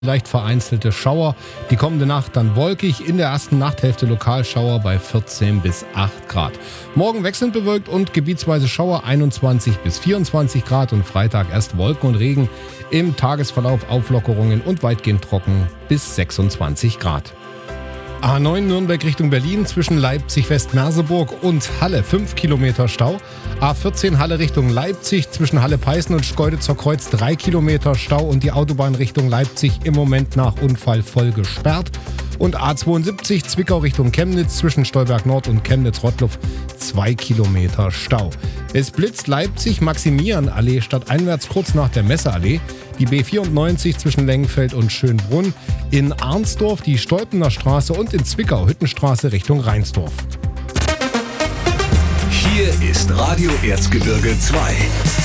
leicht vereinzelte Schauer. Die kommende Nacht dann wolkig, in der ersten Nachthälfte Lokalschauer bei 14 bis 8 Grad. Morgen wechselnd bewölkt und gebietsweise Schauer 21 bis 24 Grad und Freitag erst Wolken und Regen. Im Tagesverlauf Auflockerungen und weitgehend trocken bis 26 Grad. A9 Nürnberg Richtung Berlin zwischen Leipzig-West-Merseburg und Halle 5 Kilometer Stau. A14 Halle Richtung Leipzig zwischen Halle-Peißen und Schkeuditzer Kreuz 3 Kilometer Stau und die Autobahn Richtung Leipzig im Moment nach Unfall voll gesperrt. Und A72 Zwickau Richtung Chemnitz zwischen Stolberg Nord und Chemnitz-Rottluff 2 Kilometer Stau. Es blitzt Leipzig Maximilianallee stadteinwärts kurz nach der Messeallee. Die B94 zwischen Lengenfeld und Schönbrunn, in Arnsdorf die Stolpener Straße und in Zwickau Hüttenstraße Richtung Rheinsdorf. Hier ist Radio Erzgebirge 2.